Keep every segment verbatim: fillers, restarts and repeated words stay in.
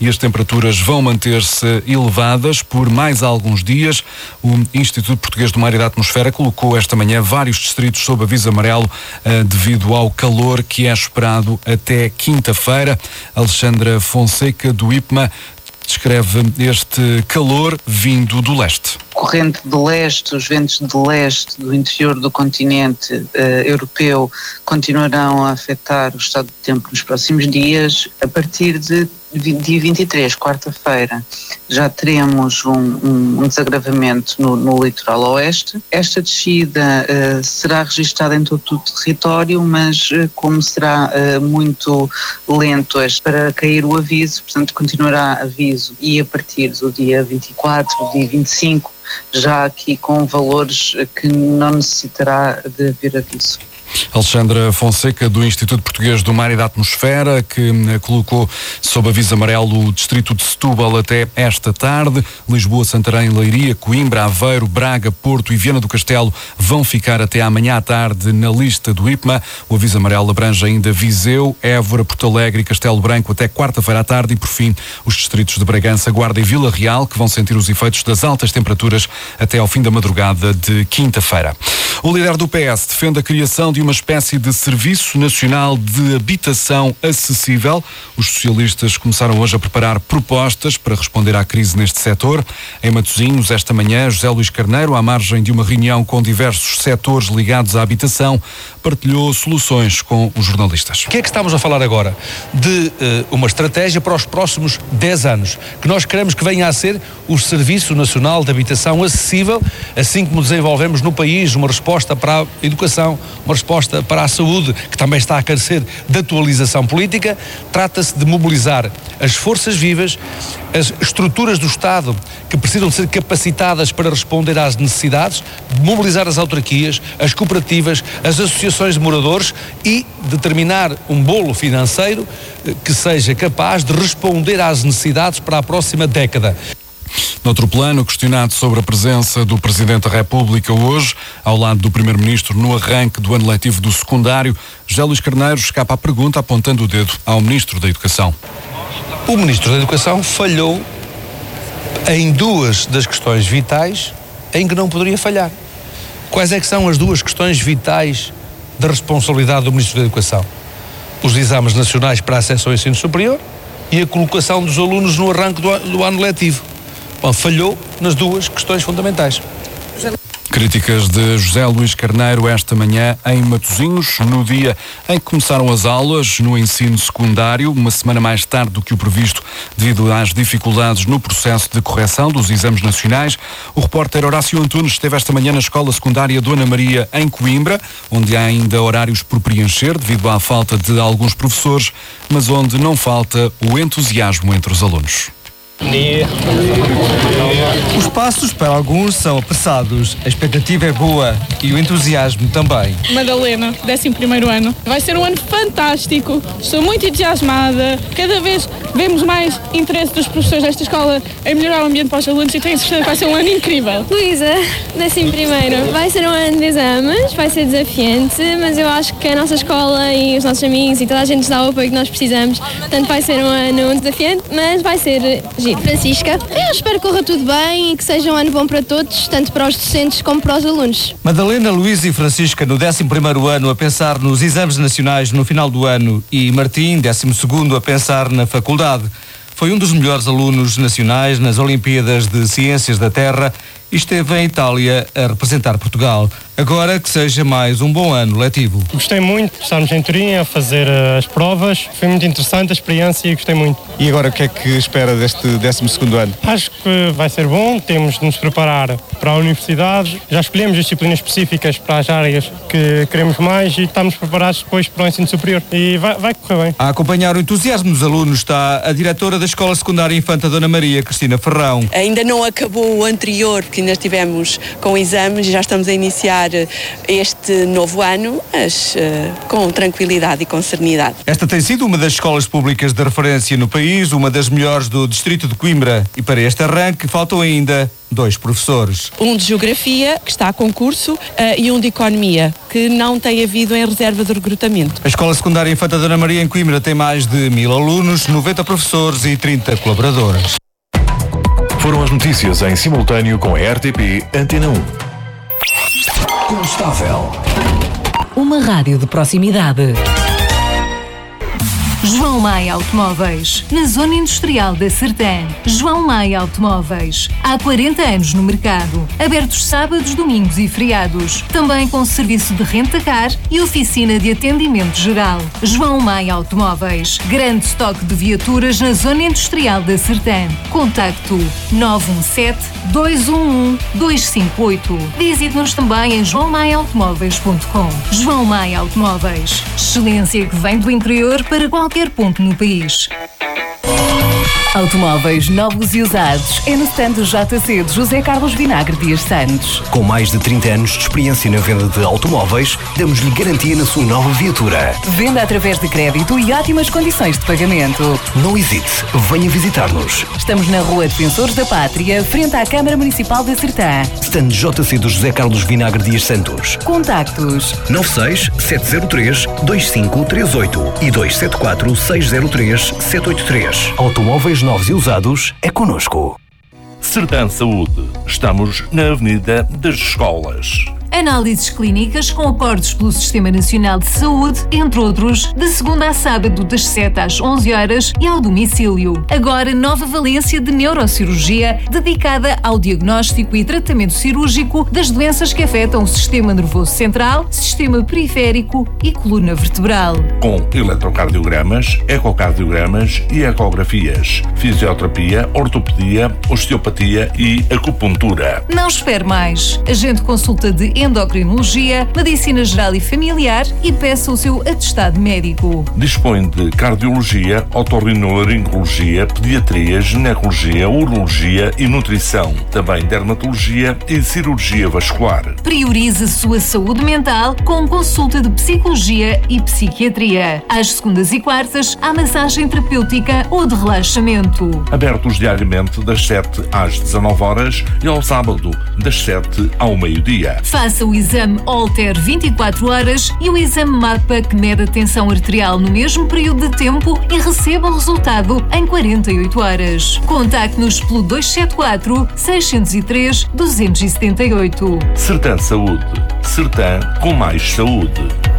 e as temperaturas vão manter-se elevadas por mais alguns dias. O Instituto Português do Mar e da Atmosfera colocou esta manhã vários distritos sob aviso amarelo uh, devido ao calor que é esperado até quinta-feira. Alexandra Fonseca, do I P M A, descreve este calor vindo do leste. Corrente de leste, os ventos de leste do interior do continente uh, europeu continuarão a afetar o estado do tempo nos próximos dias. A partir de dia vinte e três, quarta-feira, já teremos um, um, um desagravamento no, no litoral oeste. Esta descida uh, será registada em todo o território, mas uh, como será uh, muito lento para cair o aviso, portanto continuará aviso, e a partir do dia vinte e quatro, dia vinte e cinco, já aqui com valores que não necessitará de haver aviso. Alexandra Fonseca, do Instituto Português do Mar e da Atmosfera, que colocou sob aviso amarelo o distrito de Setúbal até esta tarde. Lisboa, Santarém, Leiria, Coimbra, Aveiro, Braga, Porto e Viana do Castelo vão ficar até amanhã à tarde na lista do I P M A. O aviso amarelo abrange ainda Viseu, Évora, Porto Alegre e Castelo Branco até quarta-feira à tarde, e por fim os distritos de Bragança, Guarda e Vila Real, que vão sentir os efeitos das altas temperaturas até ao fim da madrugada de quinta-feira. O líder do P S defende a criação de uma espécie de Serviço Nacional de Habitação Acessível. Os socialistas começaram hoje a preparar propostas para responder à crise neste setor. Em Matosinhos, esta manhã, José Luís Carneiro, à margem de uma reunião com diversos setores ligados à habitação, partilhou soluções com os jornalistas. O que é que estamos a falar agora? De uh, uma estratégia para os próximos dez anos, que nós queremos que venha a ser o Serviço Nacional de Habitação Acessível, assim como desenvolvemos no país uma resposta para a educação, uma resposta para a saúde, que também está a carecer de atualização política. Trata-se de mobilizar as forças vivas, as estruturas do Estado que precisam de ser capacitadas para responder às necessidades, mobilizar as autarquias, as cooperativas, as associações de moradores e determinar um bolo financeiro que seja capaz de responder às necessidades para a próxima década. Noutro plano, questionado sobre a presença do Presidente da República hoje, ao lado do Primeiro-Ministro, no arranque do ano letivo do secundário, José Luís Carneiro escapa à pergunta apontando o dedo ao Ministro da Educação. O Ministro da Educação falhou em duas das questões vitais em que não poderia falhar. Quais é que são as duas questões vitais da responsabilidade do Ministro da Educação? Os exames nacionais para acesso ao ensino superior e a colocação dos alunos no arranque do, do ano letivo. Bom, falhou nas duas questões fundamentais. Críticas de José Luís Carneiro esta manhã em Matosinhos, no dia em que começaram as aulas no ensino secundário, uma semana mais tarde do que o previsto devido às dificuldades no processo de correção dos exames nacionais. O repórter Horácio Antunes esteve esta manhã na Escola Secundária Dona Maria, em Coimbra, onde há ainda horários por preencher devido à falta de alguns professores, mas onde não falta o entusiasmo entre os alunos. Os passos para alguns são apressados, a expectativa é boa e o entusiasmo também. Madalena, décimo primeiro ano. Vai ser um ano fantástico, estou muito entusiasmada, cada vez vemos mais interesse dos professores desta escola em melhorar o ambiente para os alunos e tenho certeza que vai ser um ano incrível. Luísa, décimo primeiro. Vai ser um ano de exames, vai ser desafiante, mas eu acho que a nossa escola e os nossos amigos e toda a gente nos dá o apoio que nós precisamos, portanto vai ser um ano desafiante, mas vai ser giro. Francisca, eu espero que corra tudo bem e que seja um ano bom para todos, tanto para os docentes como para os alunos. Madalena, Luísa e Francisca no décimo primeiro ano a pensar nos exames nacionais no final do ano e Martim, décimo segundo, a pensar na faculdade. Foi um dos melhores alunos nacionais nas Olimpíadas de Ciências da Terra e esteve em Itália a representar Portugal. Agora que seja mais um bom ano letivo. Gostei muito de estarmos em Turim a fazer as provas. Foi muito interessante a experiência e gostei muito. E agora o que é que espera deste décimo segundo ano? Acho que vai ser bom. Temos de nos preparar para a universidade. Já escolhemos as disciplinas específicas para as áreas que queremos mais e estamos preparados depois para o ensino superior. E vai, vai correr bem. A acompanhar o entusiasmo dos alunos está a diretora da Escola Secundária Infanta Dona Maria, Cristina Ferrão. Ainda não acabou o anterior, que ainda estivemos com exames e já estamos a iniciar este novo ano, mas uh, com tranquilidade e com serenidade. Esta tem sido uma das escolas públicas de referência no país, uma das melhores do distrito de Coimbra. E para este arranque faltam ainda dois professores. Um de Geografia, que está a concurso, uh, e um de Economia, que não tem havido em reserva de recrutamento. A Escola Secundária Infanta Dona Maria em Coimbra tem mais de mil alunos, noventa professores e trinta colaboradores. Foram as notícias em simultâneo com a R T P Antena um. Constável. Uma rádio de proximidade. João Maia Automóveis, na Zona Industrial da Sertã. João Maia Automóveis, há quarenta anos no mercado. Abertos sábados, domingos e feriados. Também com serviço de renta-car e oficina de atendimento geral. João Maia Automóveis, grande estoque de viaturas na Zona Industrial da Sertã. Contacto nove um sete, dois um um, dois cinco oito. Visite-nos também em joão maia automóveis ponto com. João Maia Automóveis, excelência que vem do interior para qualquer qualquer ponto no país. Automóveis novos e usados é no stand J C de José Carlos Vinagre Dias Santos. Com mais de trinta anos de experiência na venda de automóveis, damos-lhe garantia na sua nova viatura. Venda através de crédito e ótimas condições de pagamento. Não hesite, venha visitar-nos. Estamos na Rua Defensores da Pátria, frente à Câmara Municipal da Sertã. Stand J C do José Carlos Vinagre Dias Santos. Contactos nove seis, sete zero três, dois cinco três oito e dois sete quatro, seis zero três, sete oito três. Automóveis novos e usados é connosco. Sertã Saúde. Estamos na Avenida das Escolas. Análises clínicas com acordos pelo Sistema Nacional de Saúde, entre outros, de segunda a sábado das sete às onze horas e ao domicílio. Agora, nova valência de neurocirurgia dedicada ao diagnóstico e tratamento cirúrgico das doenças que afetam o sistema nervoso central, sistema periférico e coluna vertebral. Com eletrocardiogramas, ecocardiogramas e ecografias, fisioterapia, ortopedia, osteopatia e acupuntura. Não espere mais. Agende consulta de endocrinologia, medicina geral e familiar e peça o seu atestado médico. Dispõe de cardiologia, otorrinolaringologia, pediatria, ginecologia, urologia e nutrição. Também dermatologia e cirurgia vascular. Priorize a sua saúde mental com consulta de psicologia e psiquiatria. Às segundas e quartas, há massagem terapêutica ou de relaxamento. Abertos diariamente das sete às dezanove horas e ao sábado das sete ao meio-dia. Faça o exame Holter vinte e quatro horas e o exame MAPA que mede a tensão arterial no mesmo período de tempo e receba o resultado em quarenta e oito horas. Contacte-nos pelo dois sete quatro, seis zero três, dois sete oito. Sertã Saúde. Sertã com mais saúde.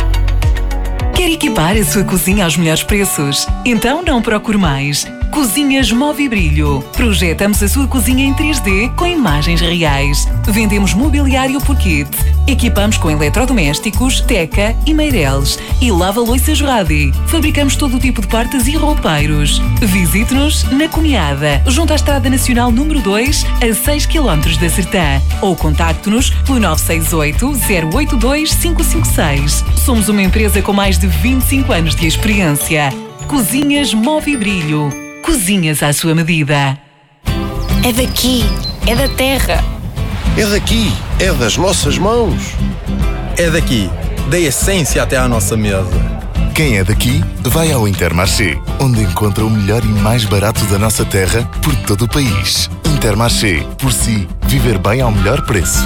Quer equipar a sua cozinha aos melhores preços? Então não procure mais. Cozinhas Movibrilho. Projetamos a sua cozinha em três D com imagens reais. Vendemos mobiliário por kit. Equipamos com eletrodomésticos, teca e meireles. E lava-loiças Radi. Fabricamos todo o tipo de portas e roupeiros. Visite-nos na Cunhada, junto à Estrada Nacional número dois, a seis quilómetros da Sertã. Ou contacte-nos pelo nove seis oito, zero oito dois, cinco cinco seis. Somos uma empresa com mais de vinte e cinco anos de experiência. Cozinhas Movibrilho. Cozinhas à sua medida. É daqui, é da terra. É daqui, é das nossas mãos. É daqui, da essência até à nossa mesa. Quem é daqui, vai ao Intermarché, onde encontra o melhor e mais barato da nossa terra por todo o país. Intermarché, por si, viver bem ao melhor preço.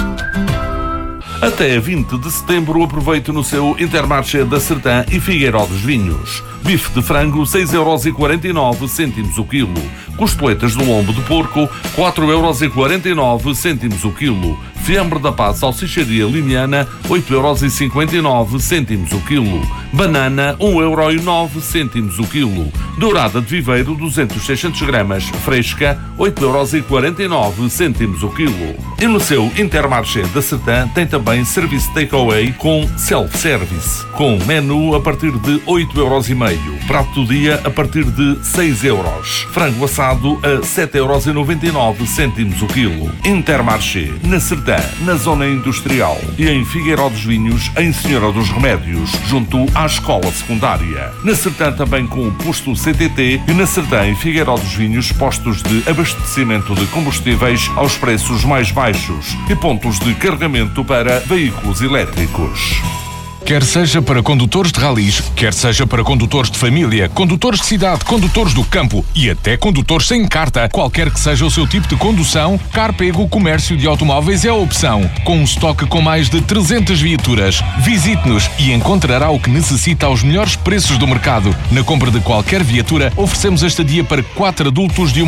Até vinte de setembro, aproveite no seu Intermarché da Sertã e Figueiró dos Vinhos. Bife de frango, seis euros e quarenta e nove cêntimos o quilo. Costeletas do lombo de porco, quatro euros e quarenta e nove cêntimos o quilo. Fiambre da Paz Salsicharia Limiana, oito euros e cinquenta e nove cêntimos o quilo. Banana, um euro e nove cêntimos o quilo. Dourada de Viveiro, duzentos, seiscentos gramas, fresca, oito euros e quarenta e nove cêntimos o quilo. E no seu Intermarché da Sertã tem também serviço takeaway com self-service, com menu a partir de oito euros e meio. Prato do dia a partir de seis euros. Frango assado a sete euros e noventa e nove cêntimos o quilo. Intermarché, na Sertã. Sertã, na zona industrial, e em Figueiró dos Vinhos, em Senhora dos Remédios, junto à escola secundária. Na Sertã também com o posto C T T e na Sertã e Figueiró dos Vinhos, postos de abastecimento de combustíveis aos preços mais baixos e pontos de carregamento para veículos elétricos. Quer seja para condutores de ralis, quer seja para condutores de família, condutores de cidade, condutores do campo e até condutores sem carta, qualquer que seja o seu tipo de condução, Carpego Comércio de Automóveis é a opção. Com um estoque com mais de trezentas viaturas, visite-nos e encontrará o que necessita aos melhores preços do mercado. Na compra de qualquer viatura, oferecemos a estadia para quatro adultos de uma